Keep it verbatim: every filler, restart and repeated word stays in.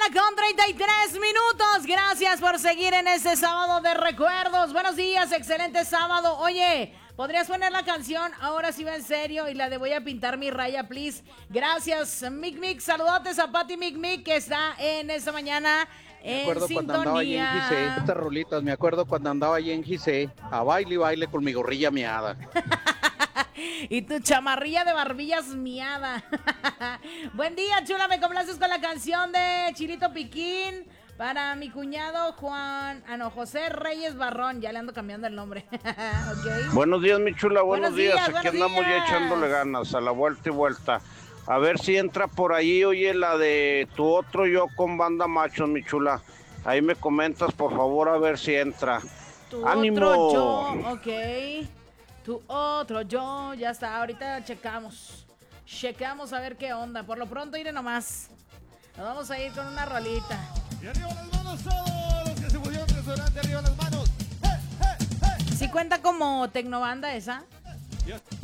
con treinta y tres minutos. Gracias por seguir en este sábado de recuerdos. Buenos días, excelente sábado. Oye, ¿podrías poner la canción Ahora sí va en serio y la de Voy a pintar mi raya, please? Gracias, Mic Mic. Saludotes a Pati Mic Mic, que está en esta mañana Me en acuerdo cuando andaba allí en Gise, sintonía. estas rolitas, me acuerdo cuando andaba allí en Gise, a baile y baile con mi gorrilla miada. Y tu chamarrilla de barbillas miada. Buen día, chula, me complaces con la canción de Chilito Piquín para mi cuñado Juan, ah no, José Reyes Barrón, ya le ando cambiando el nombre. Okay. Buenos días, mi chula, buenos, Buenos días, días, aquí buenos andamos días. ya echándole ganas, a la vuelta y vuelta. A ver si entra por ahí, oye, la de Tu Otro Yo con Banda Machos, mi chula. Ahí me comentas, por favor, a ver si entra. Tu ¡Ánimo! otro yo, ok. Tu otro yo, ya está, ahorita checamos. Checamos a ver qué onda. Por lo pronto, iré nomás. Nos vamos a ir con una rolita. Y arriba las manos todos los que se pusieron restaurante, arriba las manos. ¡Eh, eh, eh! ¿Sí cuenta como tecnobanda esa? Ya.